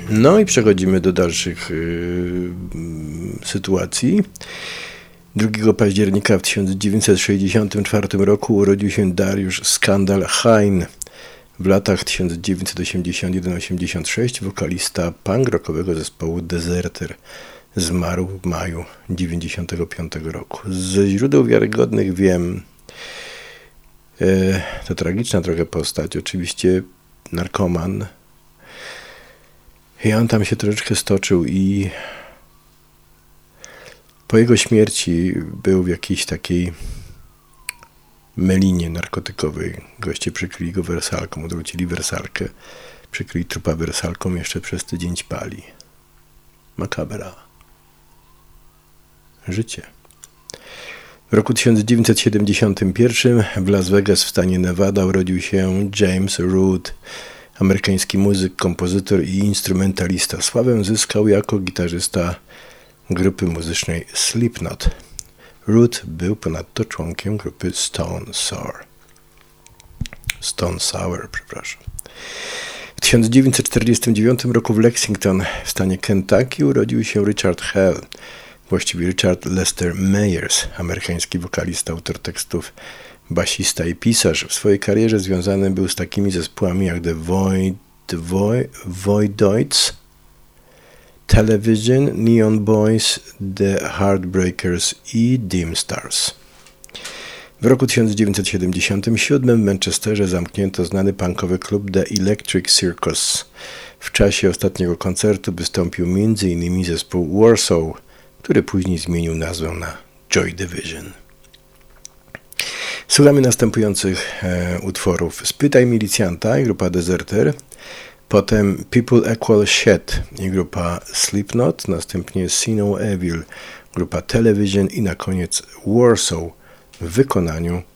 No i przechodzimy do dalszych sytuacji. 2 października w 1964 roku urodził się Dariusz Skandal Hein. W latach 1981-86 wokalista punk rockowego zespołu Deserter. Zmarł w maju 1995 roku. Ze źródeł wiarygodnych wiem, to tragiczna trochę postać, oczywiście narkoman. I on tam się troszeczkę stoczył i po jego śmierci był w jakiejś takiej melinie narkotykowej. Goście przykryli go wersalką, odwrócili wersalkę, przykryli trupa wersalką, jeszcze przez tydzień ćpali. Makabra. Życie. W roku 1971 w Las Vegas w stanie Nevada urodził się James Root, amerykański muzyk, kompozytor i instrumentalista. Sławę zyskał jako gitarzysta grupy muzycznej Slipknot. Root był ponadto członkiem grupy Stone Sour. W 1949 roku w Lexington w stanie Kentucky urodził się Richard Hell, właściwie Richard Lester Meyers, amerykański wokalista, autor tekstów, basista i pisarz. W swojej karierze związany był z takimi zespołami jak The Voidoids, Television, Neon Boys, The Heartbreakers i Dim Stars. W roku 1977 w Manchesterze zamknięto znany punkowy klub The Electric Circus. W czasie ostatniego koncertu wystąpił m.in. zespół Warsaw, który później zmienił nazwę na Joy Division. Słuchamy następujących utworów. Spytaj Milicjanta i grupa Deserter, potem People Equal Shit i grupa Slipknot, następnie See No Evil, grupa Television i na koniec Warsaw w wykonaniu